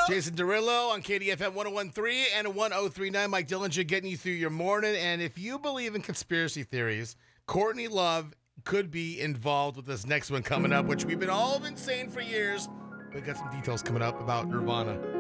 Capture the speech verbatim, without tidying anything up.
Jason Derulo on K D F M one oh one point three and one oh three point nine. Mike Dillinger getting you through your morning. And if you believe in conspiracy theories, Courtney Love could be involved with this next one coming up, which we've been all been saying for years. We've got some details coming up about Nirvana.